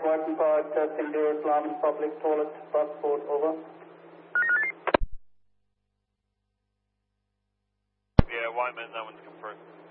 Whiteman Park, testing Dar es Salaam public toilet passport, over. Yeah, Whiteman, that one's confirmed.